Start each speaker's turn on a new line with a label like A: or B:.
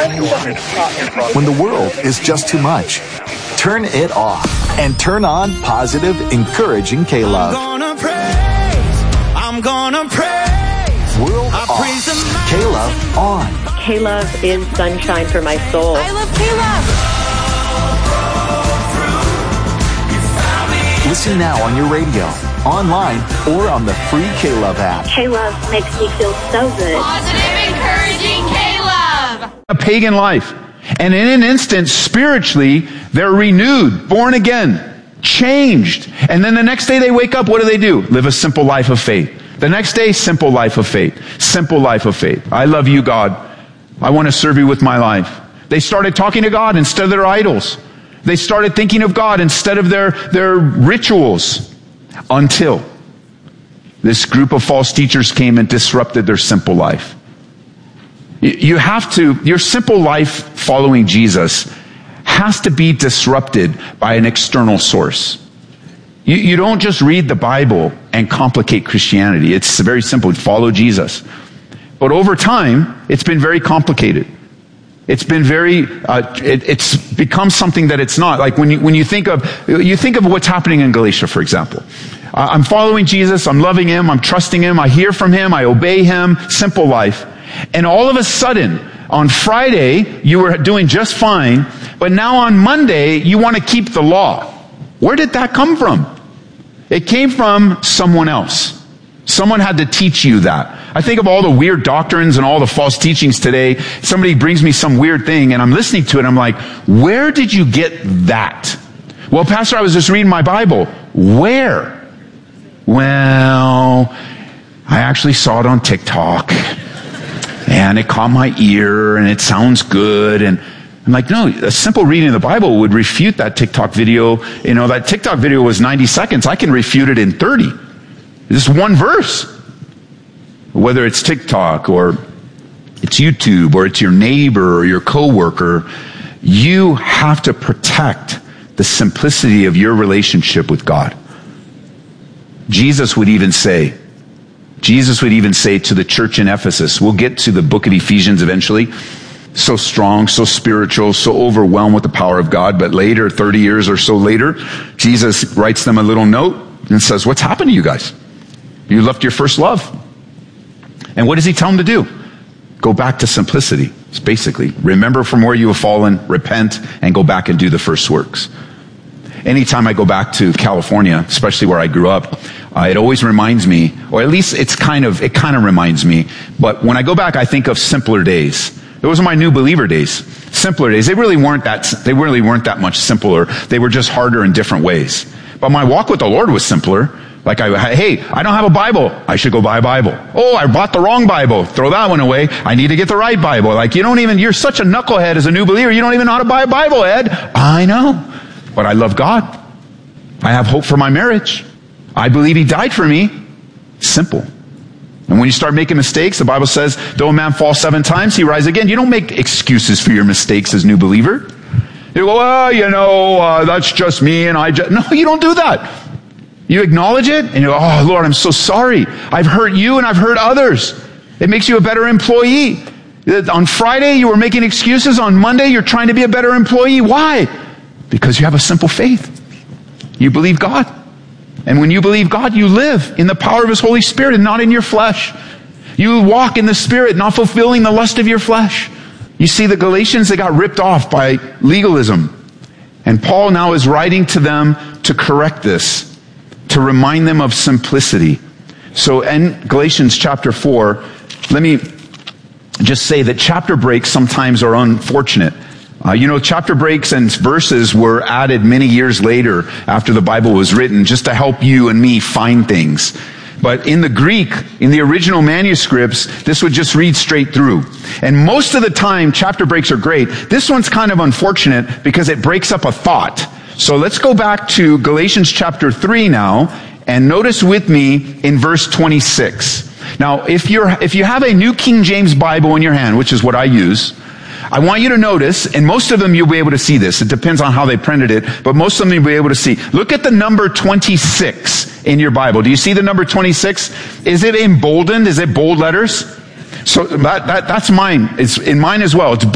A: When the world is just too much, turn it off and turn on positive, encouraging K-Love.
B: I'm gonna praise.
A: World off. K-Love on.
C: K-Love is sunshine for my soul.
D: I love K-Love.
A: Listen now on your radio, online, or on the free K-Love app.
C: K-Love makes me feel so good.
D: Positive, encouraging K-Love.
E: A pagan life. And in an instant, spiritually, they're renewed, born again, changed. And then the next day they wake up, what do? Live a simple life of faith. The next day, simple life of faith. Simple life of faith. I love you, God. I want to serve you with my life. They started talking to God instead of their idols. They started thinking of God instead of their rituals, until this group of false teachers came and disrupted their simple life. Your simple life following Jesus has to be disrupted by an external source. You don't just read the Bible and complicate Christianity. It's very simple. Follow Jesus. But over time, it's been very complicated. It's been it's become something that it's not. Like when you think of what's happening in Galatia, for example. I'm following Jesus, I'm loving Him, I'm trusting Him, I hear from Him, I obey Him, simple life. And all of a sudden, on Friday, you were doing just fine, but now on Monday, you want to keep the law. Where did that come from? It came from someone else. Someone had to teach you that. I think of all the weird doctrines and all the false teachings today. Somebody brings me some weird thing and I'm listening to it and I'm like, where did you get that? Well, Pastor, I was just reading my Bible. Where? Well, I actually saw it on TikTok and it caught my ear and it sounds good. And I'm like, no, a simple reading of the Bible would refute that TikTok video. You know, that TikTok video was 90 seconds. I can refute it in 30. Just one verse. Whether it's TikTok or it's YouTube or it's your neighbor or your coworker, you have to protect the simplicity of your relationship with God. Jesus would even say to the church in Ephesus, we'll get to the book of Ephesians eventually, so strong, so spiritual, so overwhelmed with the power of God, but later, 30 years or so later, Jesus writes them a little note and says, what's happened to you guys? You left your first love. And what does he tell them to do? Go back to simplicity. It's basically, remember from where you have fallen, repent, and go back and do the first works. Anytime I go back to California, especially where I grew up, it always reminds me, or at least it kind of reminds me, but when I go back, I think of simpler days. Those are my new believer days. Simpler days. They really weren't that much simpler. They were just harder in different ways. But my walk with the Lord was simpler. Like, hey, I don't have a Bible. I should go buy a Bible. Oh, I bought the wrong Bible. Throw that one away. I need to get the right Bible. Like, you're such a knucklehead as a new believer. You don't even know how to buy a Bible, Ed. I know. But I love God. I have hope for my marriage. I believe He died for me. Simple. And when you start making mistakes, the Bible says, though a man falls 7 times, he rise again. You don't make excuses for your mistakes as new believer. You go, that's just me and No, you don't do that. You acknowledge it and you go, oh Lord, I'm so sorry. I've hurt you and I've hurt others. It makes you a better employee. On Friday, you were making excuses. On Monday, you're trying to be a better employee. Why? Because you have a simple faith. You believe God. And when you believe God, you live in the power of His Holy Spirit and not in your flesh. You walk in the Spirit, not fulfilling the lust of your flesh. You see, the Galatians, they got ripped off by legalism. And Paul now is writing to them to correct this, to remind them of simplicity. So in Galatians chapter 4, let me just say that chapter breaks sometimes are unfortunate. Chapter breaks and verses were added many years later after the Bible was written just to help you and me find things. But in the Greek, in the original manuscripts, this would just read straight through. And most of the time, chapter breaks are great. This one's kind of unfortunate because it breaks up a thought. So let's go back to Galatians chapter 3 now, and notice with me in verse 26. Now, if you have a New King James Bible in your hand, which is what I use, I want you to notice, and most of them you'll be able to see this. It depends on how they printed it, but most of them you'll be able to see. Look at the number 26 in your Bible. Do you see the number 26? Is it emboldened? Is it bold letters? So that's mine. It's in mine as well. It's